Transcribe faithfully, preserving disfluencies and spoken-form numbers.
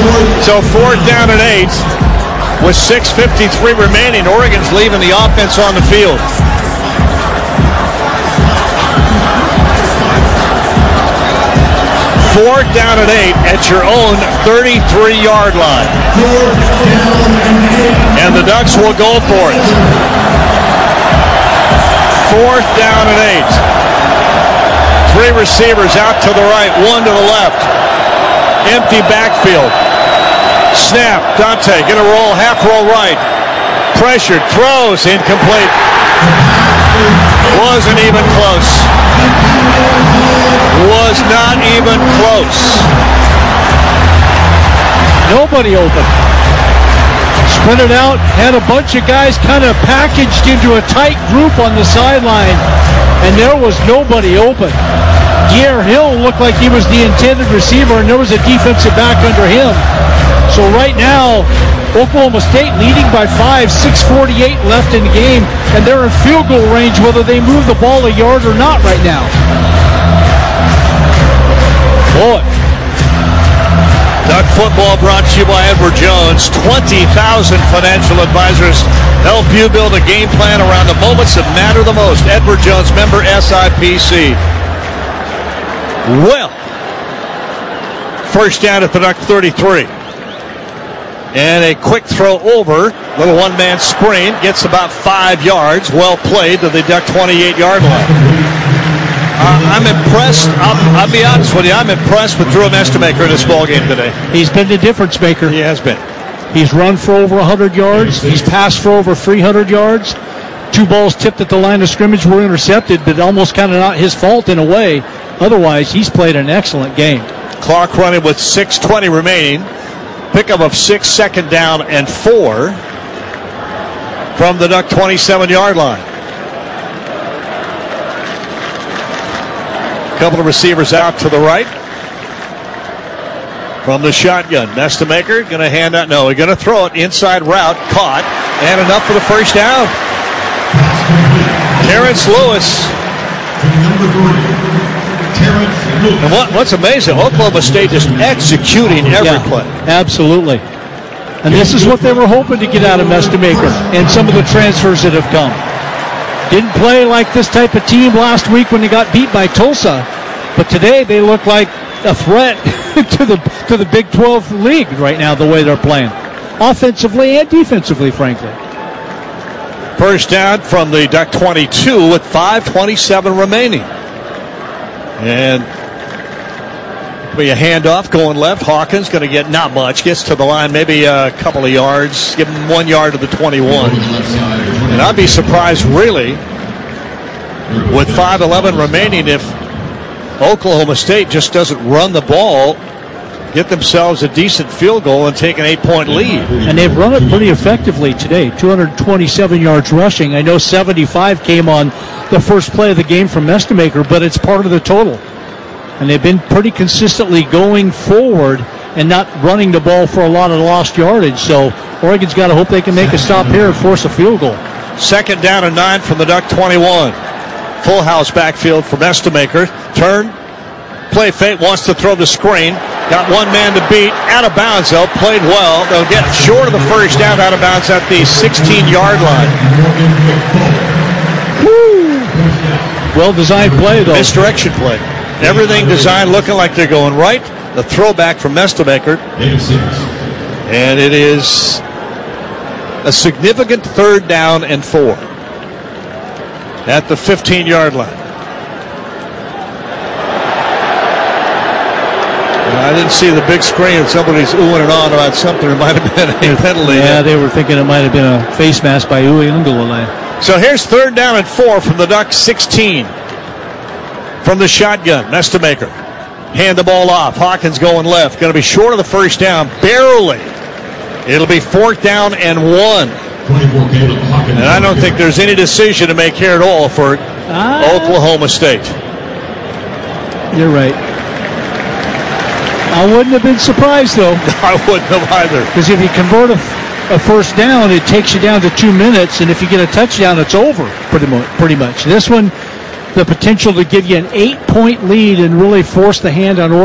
So fourth down and eight with six fifty-three remaining. Oregon's leaving the offense on the field. Fourth down and eight at your own thirty-three-yard line. And the Ducks will go for it. Fourth down and eight. Three receivers out to the right, one to the left. Empty backfield. Snap, Dante gonna roll, half roll right. Pressured, throws, incomplete. Wasn't even close. Was not even close. Nobody open. Sprinted out, had a bunch of guys kind of packaged into a tight group on the sideline, and there was nobody open. Guerre Hill looked like he was the intended receiver, and there was a defensive back under him. So right now, Oklahoma State leading by five, six forty-eight left in the game, and they're in field goal range whether they move the ball a yard or not right now. Boy. Duck football brought to you by Edward Jones. twenty thousand financial advisors help you build a game plan around the moments that matter the most. Edward Jones, member S I P C. Well, first down at the Duck thirty-three. And a quick throw over. Little one-man screen. Gets about five yards. Well played to the Duck twenty-eight-yard line. Uh, I'm impressed. I'll, I'll be honest with you. I'm impressed with Drew Mestemaker in this ballgame today. He's been the difference maker. He has been. He's run for over one hundred yards. He's passed for over three hundred yards. Two balls tipped at the line of scrimmage were intercepted, but almost kind of not his fault in a way. Otherwise, he's played an excellent game. Clock running with six twenty remaining. Pickup of six, second down and four from the Duck twenty-seven-yard line. Couple of receivers out to the right. From the shotgun, Mestemaker going to hand out. No, he's going to throw it inside route, caught, and enough for the first down. Terrence Lewis. And what, what's amazing, Oklahoma State just executing every yeah, play. Absolutely. And this is what they were hoping to get out of Mestemaker and some of the transfers that have come. Didn't play like this type of team last week when they got beat by Tulsa, but today they look like a threat to the to the Big twelve league right now, the way they're playing, offensively and defensively, frankly. First down from the Duck twenty-two with five twenty-seven remaining. And be a handoff going left. Hawkins going to get not much. Gets to the line, maybe a couple of yards. Give him one yard to the twenty-one. And I'd be surprised, really, with five eleven remaining, if Oklahoma State just doesn't run the ball, get themselves a decent field goal, and take an eight-point lead. And they've run it pretty effectively today. two hundred twenty-seven yards rushing. I know seventy-five came on the first play of the game from Mestemaker, but it's part of the total. And they've been pretty consistently going forward and not running the ball for a lot of lost yardage. So Oregon's got to hope they can make a stop here and force a field goal. Second down and nine from the Duck twenty-one. Full house backfield for Mestemaker. Turn. Play fake. Wants to throw the screen. Got one man to beat. Out of bounds, though. Played well. They'll get short of the first down, out of bounds at the sixteen-yard line. Woo. Well-designed play, though. Misdirection play. Everything designed looking like they're going right. The throwback from Mestemaker. And it is a significant third down and four at the fifteen-yard line. I didn't see the big screen. Somebody's oohing and on about something. It might have been a penalty. Yeah, they were thinking it might have been a face mask by Uwe Ungalale. So here's third down and four from the Ducks sixteen. From the shotgun, Mestemaker. Hand the ball off. Hawkins going left. Going to be short of the first down. Barely. It'll be fourth down and one. And I don't think there's any decision to make here at all for uh, Oklahoma State. You're right. I wouldn't have been surprised, though. I wouldn't have either. Because if you convert a, a first down, it takes you down to two minutes, and if you get a touchdown, it's over, pretty much. Pretty much. This one, the potential to give you an eight-point lead and really force the hand on Oregon.